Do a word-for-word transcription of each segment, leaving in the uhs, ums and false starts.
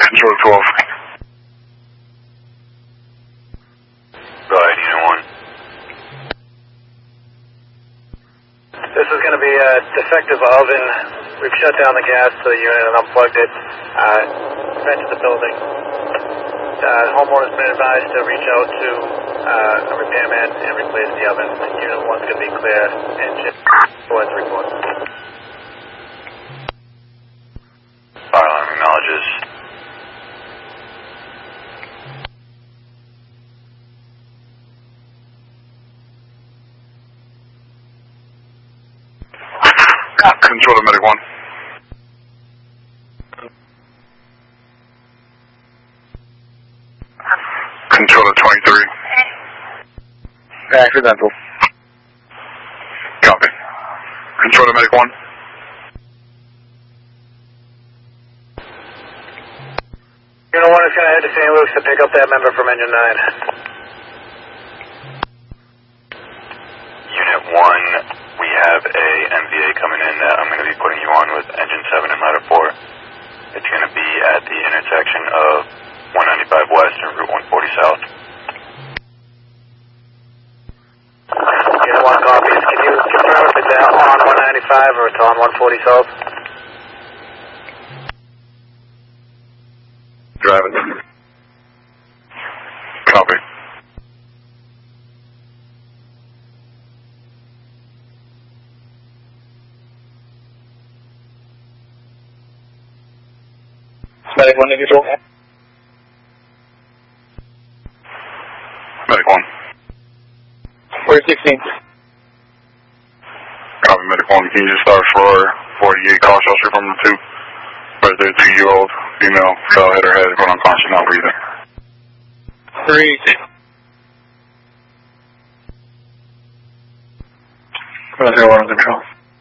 Control twelve. Go ahead, Unit one. This is going to be a defective oven. We've shut down the gas to the unit and unplugged it. Uh, vented the building. Uh, homeowner's been advised to reach out to uh, a repairman and replace the oven. Unit one's going to be clear and just towards report. Fire alarm acknowledges. Control to medic one. Control to twenty-three. Accidental. Copy. Control to medic one. Unit one is going to head to Saint Luke's to pick up that member from engine nine. Unit one, we have a M V A coming in that I'm going to be putting you on with engine seven and ladder four. It's going to be at the intersection of one ninety-five West and Route one forty South. Unit one copies. Can you confirm if it's on one ninety-five or it's on one forty South? Driving. Copy. Medic one to control. Medic one. four sixteen. Copy, medic one. Can you just start for forty-eight call shelter from the two? Right there, two-year-old female fell, hit her head, going unconscious, not breathing. three. zero one on control.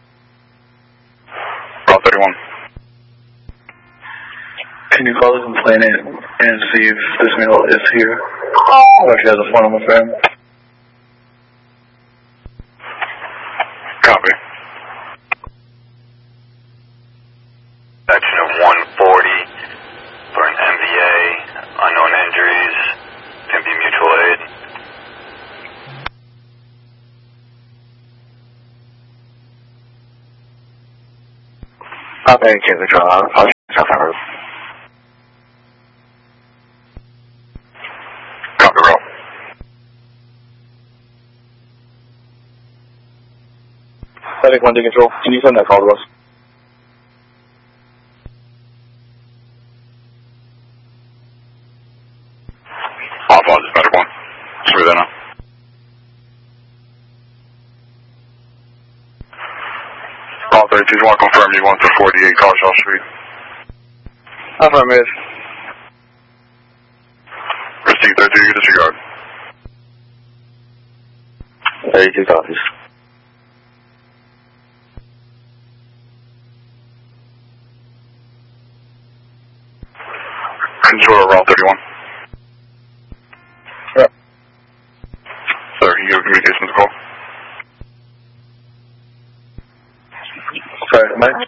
Route thirty-one. Can you call the complainant and see if this male is here? Or if she has a phone number for him? Copy. Section of one forty for an M V A, unknown injuries, can be mutual aid. Copy, can control. I'll I'll check on her. Copy, route. Medic one to control. Can you send that call to us? I'll apologize, medic one. Just be there now. Route thirty-two, you want to confirm you want to forty-eight Carshaw Street? Affirmative. Receipt thirty-two, you disregard. thirty-two copies. Control Route thirty-one. Yep. Sir, can you give communications call? Sorry, Mike?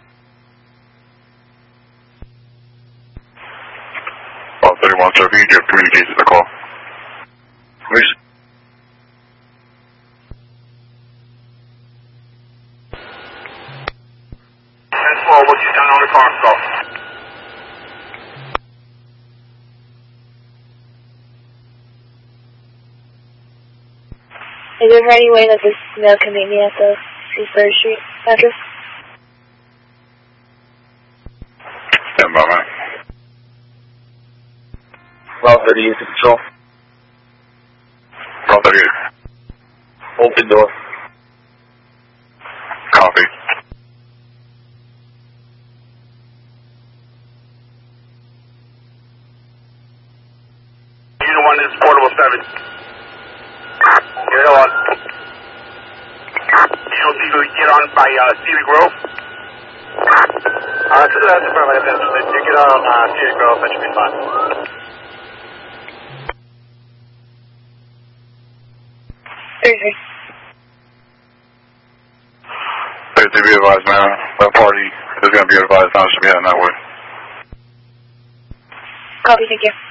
Route thirty-one, sir, can you give communications a call? Where's... ten four, what you done on the car call? Is there any way that this male can meet me at the Eastbury Street address? Stand by, man. Route thirty-eight to control. Route thirty-eight. Open door. Copy. Unit one is portable seven. Unit one. You don't need to get on by uh, Cedar Grove? Uh, that's, that's affirmative. If you get on uh, Cedar Grove, that should be fine. thirty-three. thirty-two, be advised, man. That party is going to be advised now, should be heading that way. Copy, thank you.